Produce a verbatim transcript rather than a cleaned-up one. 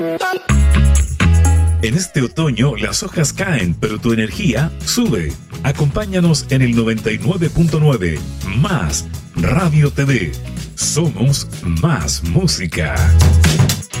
En este otoño las hojas caen, pero tu energía sube. Acompáñanos en el noventa y nueve punto nueve. Más Radio T V. Somos más música.